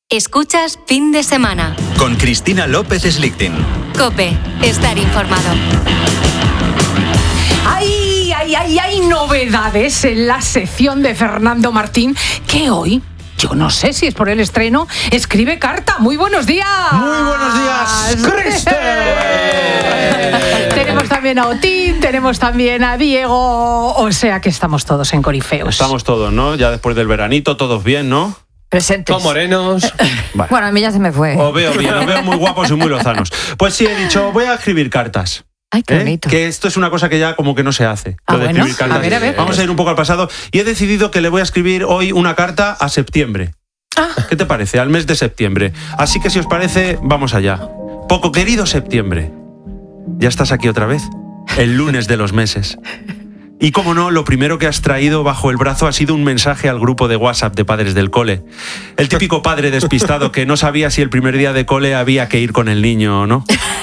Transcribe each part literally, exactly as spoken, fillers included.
Escuchas Fin de Semana. Con Cristina López Slichting. COPE. Estar informado. ¡Ay, ay, ay, ay! Novedades en la sección de Fernando Martín, que hoy, yo no sé si es por el estreno, escribe carta. ¡Muy buenos días! ¡Muy buenos días, Cristian! Tenemos también a Otín, tenemos también a Diego, o sea que estamos todos en corifeos. Estamos todos, ¿no? Ya después del veranito, todos bien, ¿no? Presentes. Con morenos. Vale. Bueno, a mí ya se me fue. Os veo bien, os veo muy guapos y muy lozanos. Pues sí, he dicho, voy a escribir cartas. Ay, qué ¿Eh? bonito. Que esto es una cosa que ya como que no se hace. Ah, lo de bueno. escribir cartas. A ver, a ver. Vamos a ir un poco al pasado. Y he decidido que le voy a escribir hoy una carta a septiembre. Ah. ¿Qué te parece? Al mes de septiembre. Así que si os parece, vamos allá. Poco querido septiembre. Ya estás aquí otra vez. El lunes de los meses. Y como no, lo primero que has traído bajo el brazo ha sido un mensaje al grupo de WhatsApp de padres del cole. El típico padre despistado que no sabía si el primer día de cole había que ir con el niño o no.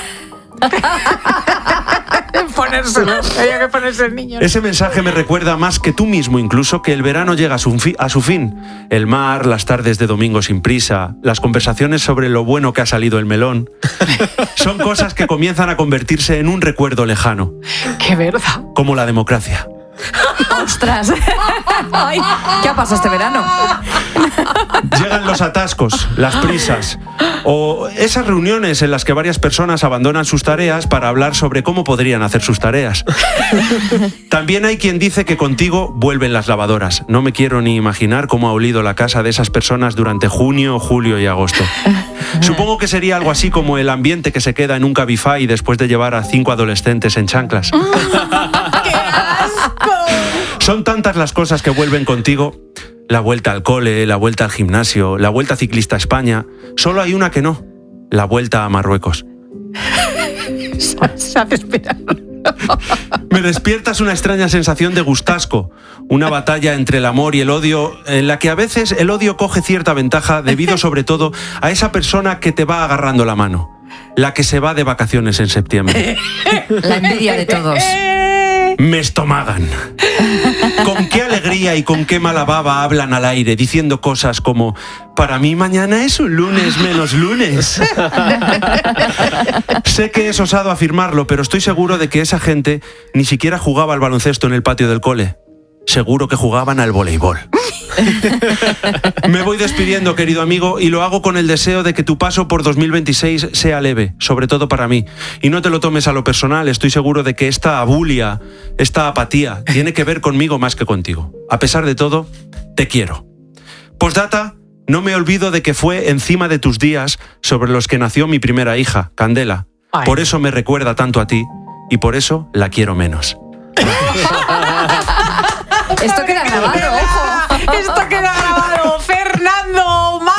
Ponérselo, había que ponerse el niño. Ese mensaje me recuerda más que tú mismo incluso que el verano llega a su, fi- a su fin. El mar, las tardes de domingo sin prisa, las conversaciones sobre lo bueno que ha salido el melón. Son cosas que comienzan a convertirse en un recuerdo lejano. ¡Qué verdad! Como la democracia. ¡Ostras! Ay, ¿qué ha pasado este verano? Llegan los atascos, las prisas o esas reuniones en las que varias personas abandonan sus tareas para hablar sobre cómo podrían hacer sus tareas. También hay quien dice que contigo vuelven las lavadoras. No me quiero ni imaginar cómo ha olido la casa de esas personas durante junio, julio y agosto. Supongo que sería algo así como el ambiente que se queda en un Cabify después de llevar a cinco adolescentes en chanclas. ¡Qué asco! Son tantas las cosas que vuelven contigo. La vuelta al cole, la vuelta al gimnasio, la vuelta ciclista a España. Solo hay una que no. La vuelta a Marruecos. Se hace esperar. Me despiertas una extraña sensación de gustasco. Una batalla entre el amor y el odio, en la que a veces el odio coge cierta ventaja debido sobre todo a esa persona que te va agarrando la mano. La que se va de vacaciones en septiembre. La envidia de todos. Me estomagan. Con qué alegría y con qué mala baba hablan al aire, diciendo cosas como: para mí mañana es un lunes menos lunes. Sé que es osado afirmarlo, pero estoy seguro de que esa gente ni siquiera jugaba al baloncesto en el patio del cole. Seguro que jugaban al voleibol. Me voy despidiendo, querido amigo, y lo hago con el deseo de que tu paso por dos mil veintiséis sea leve, sobre todo para mí. Y no te lo tomes a lo personal, estoy seguro de que esta abulia, esta apatía, tiene que ver conmigo más que contigo. A pesar de todo, te quiero. Postdata, no me olvido de que fue encima de tus días sobre los que nació mi primera hija, Candela. Ay. Por eso me recuerda tanto a ti y por eso la quiero menos. Esto queda grabado, ojo. Esto queda grabado.